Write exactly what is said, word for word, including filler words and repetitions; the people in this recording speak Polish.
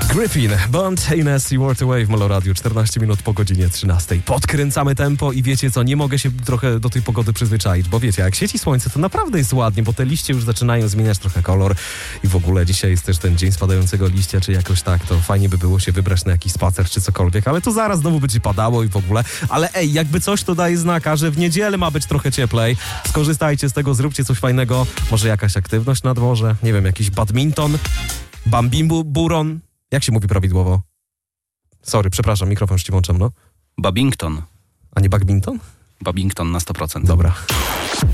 Griffin, Bond, Ines i World Away w Meloradiu, czternaście minut po godzinie trzynastej. Podkręcamy tempo i wiecie co, nie mogę się trochę do tej pogody przyzwyczaić, bo wiecie, jak świeci słońce, to naprawdę jest ładnie, bo te liście już zaczynają zmieniać trochę kolor i w ogóle dzisiaj jest też ten dzień spadającego liścia, czy jakoś tak, to fajnie by było się wybrać na jakiś spacer, czy cokolwiek, ale to zaraz znowu będzie padało i w ogóle, ale ej, jakby coś to daje znaka, że w niedzielę ma być trochę cieplej, skorzystajcie z tego, zróbcie coś fajnego, może jakaś aktywność na dworze, nie wiem, jakiś badminton, bambimburon. Jak się mówi prawidłowo? Sorry, przepraszam, mikrofon już ci włączam, no. Babington. A nie badminton? Babington na sto procent. Dobra.